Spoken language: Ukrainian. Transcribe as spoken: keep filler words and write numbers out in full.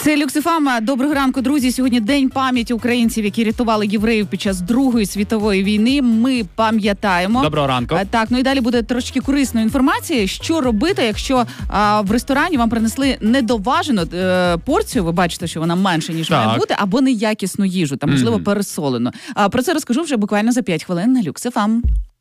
Це Люксифама. Доброго ранку, друзі. Сьогодні день пам'яті українців, які рятували євреїв під час Другої світової війни. Ми пам'ятаємо. Доброго ранку. А, так, ну і далі буде трошки корисної інформації, що робити, якщо а, в ресторані вам принесли недоважену е, порцію, ви бачите, що вона менше, ніж так. має бути, або неякісну їжу, там, можливо, mm-hmm. пересолену. А, про це розкажу вже буквально за п'ять хвилин на Люксифам.